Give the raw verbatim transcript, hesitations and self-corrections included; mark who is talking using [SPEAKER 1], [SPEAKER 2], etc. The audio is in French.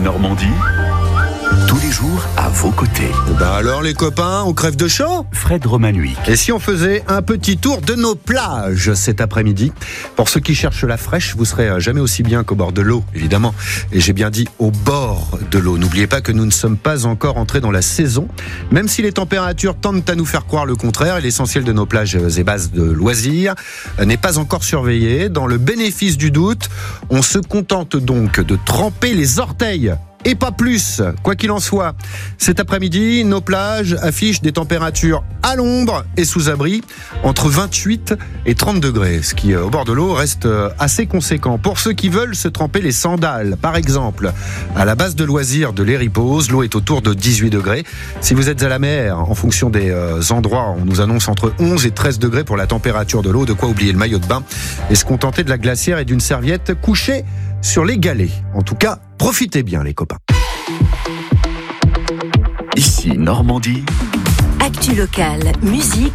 [SPEAKER 1] Normandie, tous les jours à vos côtés.
[SPEAKER 2] Ben alors les copains, on crève de chaud ?
[SPEAKER 1] Fred Romanuik.
[SPEAKER 2] Et si on faisait un petit tour de nos plages cet après-midi ? Pour ceux qui cherchent la fraîche, vous serez jamais aussi bien qu'au bord de l'eau, évidemment. Et j'ai bien dit au bord de l'eau. N'oubliez pas que nous ne sommes pas encore entrés dans la saison, même si les températures tentent à nous faire croire le contraire. Et l'essentiel de nos plages et bases de loisirs n'est pas encore surveillé. Dans le bénéfice du doute, on se contente donc de tremper les orteils. Et pas plus, quoi qu'il en soit. Cet après-midi, nos plages affichent des températures à l'ombre et sous abri entre vingt-huit et trente degrés, ce qui, au bord de l'eau, reste assez conséquent. Pour ceux qui veulent se tremper les sandales, par exemple, à la base de loisirs de l'Héripose, l'eau est autour de dix-huit degrés. Si vous êtes à la mer, en fonction des euh, endroits, on nous annonce entre onze et treize degrés pour la température de l'eau, de quoi oublier le maillot de bain et se contenter de la glacière et d'une serviette couchée sur les galets. En tout cas, profitez bien les copains.
[SPEAKER 1] Ici Normandie.
[SPEAKER 3] Actu locale, musique,